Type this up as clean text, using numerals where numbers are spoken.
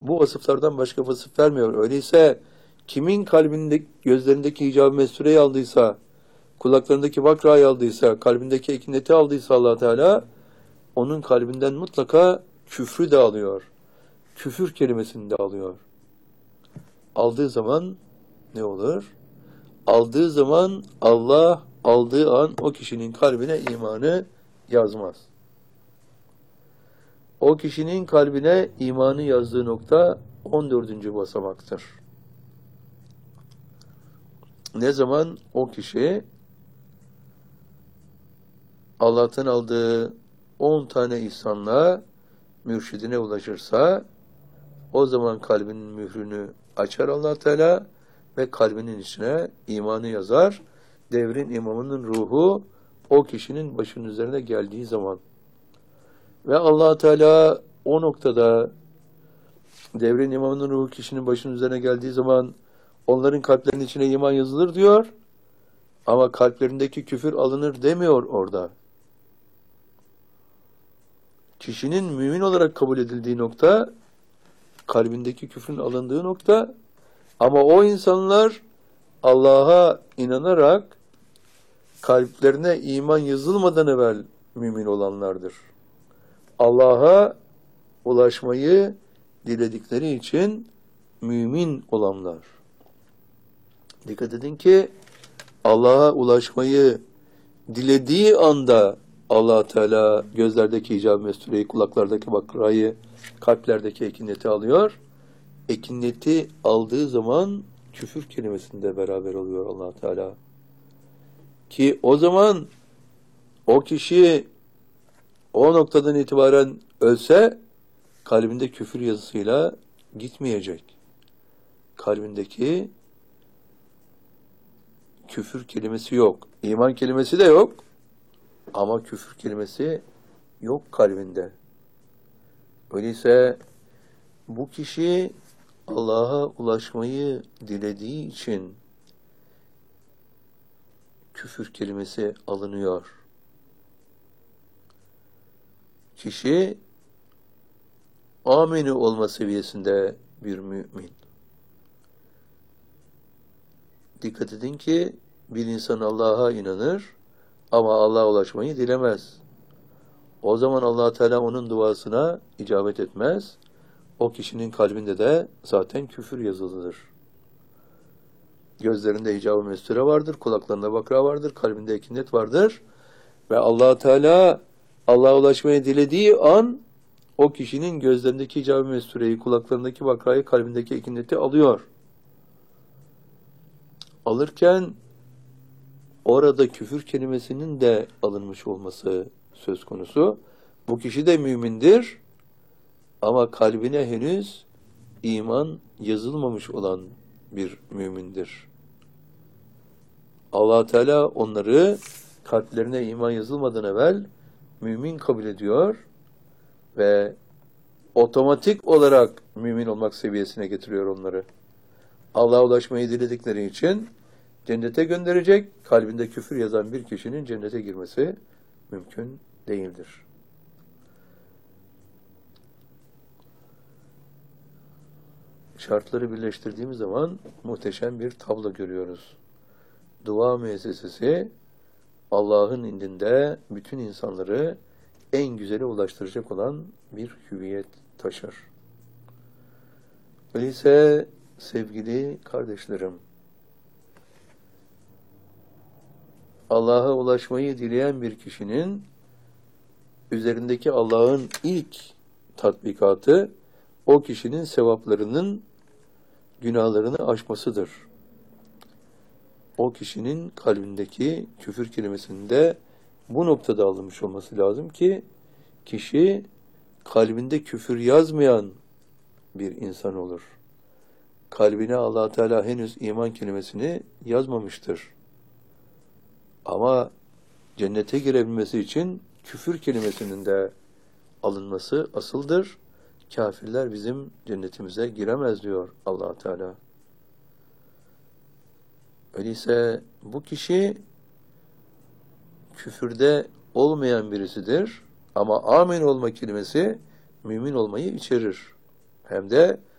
bu vasıflardan başka vasıf vermiyor. Öyleyse kimin kalbinde, gözlerindeki icab-ı mestureyi aldıysa, kulaklarındaki vakrayı aldıysa, kalbindeki ekineti aldıysa Allah Teala, onun kalbinden mutlaka küfrü de alıyor. Küfür kelimesini de alıyor. Aldığı zaman ne olur? Aldığı zaman Allah aldığı an o kişinin kalbine imanı yazmaz. O kişinin kalbine imanı yazdığı nokta 14. basamaktır. Ne zaman o kişi Allah'tan aldığı 10 tane ihsanla mürşidine ulaşırsa, o zaman kalbinin mührünü açar Allah Teala ve kalbinin içine imanı yazar. Devrin imamının ruhu o kişinin başının üzerine geldiği zaman ve Allah Teala o noktada devrin imamının ruhu kişinin başının üzerine geldiği zaman onların kalplerinin içine iman yazılır diyor. Ama kalplerindeki küfür alınır demiyor orada. Kişinin mümin olarak kabul edildiği nokta, kalbindeki küfrün alındığı nokta, ama o insanlar Allah'a inanarak kalplerine iman yazılmadan evvel mümin olanlardır. Allah'a ulaşmayı diledikleri için mümin olanlar. Dikkat edin ki Allah'a ulaşmayı dilediği anda Allah Teala gözlerdeki icab-ı mestureyi, kulaklardaki bakrayı, kalplerdeki ekineti alıyor. Ekineti aldığı zaman küfür kelimesinde beraber oluyor Allah Teala. Ki o zaman o kişi o noktadan itibaren ölse kalbinde küfür yazısıyla gitmeyecek. Kalbindeki küfür kelimesi yok. İman kelimesi de yok. Ama küfür kelimesi yok kalbinde. Öyleyse bu kişi Allah'a ulaşmayı dilediği için küfür kelimesi alınıyor. Kişi amini olma seviyesinde bir mümin. Dikkat edin ki bir insan Allah'a inanır ama Allah'a ulaşmayı dilemez. O zaman Allah Teala onun duasına icabet etmez. O kişinin kalbinde de zaten küfür yazılıdır. Gözlerinde icab-ı mesture vardır, kulaklarında vakra vardır, kalbinde ekinet vardır. Ve Allah Teala Allah'a ulaşmayı dilediği an o kişinin gözlerindeki icab-ı mestureyi, kulaklarındaki vakrayı, kalbindeki ekineti alıyor. Alırken orada küfür kelimesinin de alınmış olması söz konusu. Bu kişi de mümindir ama kalbine henüz iman yazılmamış olan bir mümindir. Allah Teala onları kalplerine iman yazılmadan evvel mümin kabul ediyor ve otomatik olarak mümin olmak seviyesine getiriyor onları. Allah'a ulaşmayı diledikleri için cennete gönderecek, kalbinde küfür yazan bir kişinin cennete girmesi mümkün değildir. Şartları birleştirdiğimiz zaman muhteşem bir tablo görüyoruz. Dua müessesesi Allah'ın indinde bütün insanları en güzele ulaştıracak olan bir hüviyet taşır. Öyleyse sevgili kardeşlerim, Allah'a ulaşmayı dileyen bir kişinin üzerindeki Allah'ın ilk tatbikatı o kişinin sevaplarının günahlarını aşmasıdır. O kişinin kalbindeki küfür kelimesinde bu noktada alınmış olması lazım ki kişi kalbinde küfür yazmayan bir insan olur. Kalbine Allah Teala henüz iman kelimesini yazmamıştır. Ama cennete girebilmesi için küfür kelimesinin de alınması asıldır. Kafirler bizim cennetimize giremez diyor Allah Teala. Öyleyse bu kişi küfürde olmayan birisidir ama amin olma kelimesi mümin olmayı içerir. Hem de